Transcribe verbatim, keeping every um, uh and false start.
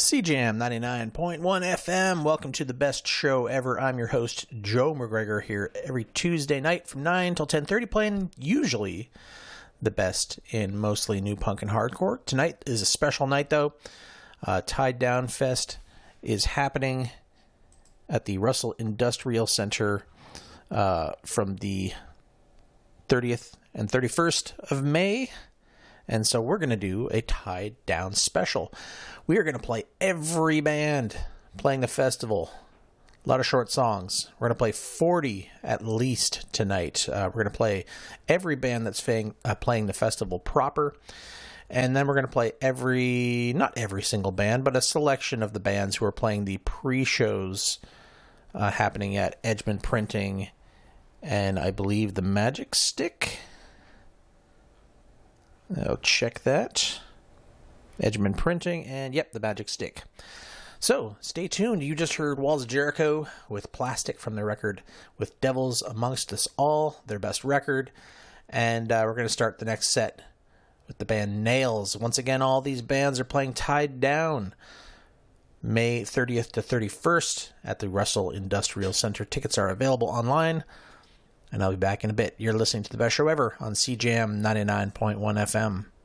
C J M ninety-nine point one F M. Welcome to the best show ever. I'm your host, Joe McGregor, here every Tuesday night from nine till ten thirty, playing usually the best in mostly new punk and hardcore. Tonight is a special night, though. Uh, Tied Down Fest is happening at the Russell Industrial Center uh, from the thirtieth and thirty-first of May. And so we're going to do a Tied Down special. We are going to play every band playing the festival. A lot of short songs. We're going to play forty at least tonight. Uh, we're going to play every band that's playing, uh, playing the festival proper. And then we're going to play every, not every single band, but a selection of the bands who are playing the pre-shows uh, happening at Edgman Printing and I believe the Magic Stick. I'll check that. Edgman Printing, and yep, the Magic Stick. So, stay tuned. You just heard Walls of Jericho with Plastic from their record With Devils Amongst Us All, their best record. And uh, we're going to start the next set with the band Nails. Once again, all these bands are playing Tied Down May thirtieth to thirty-first at the Russell Industrial Center. Tickets are available online. And I'll be back in a bit. You're listening to the best show ever on C J M ninety-nine point one F M.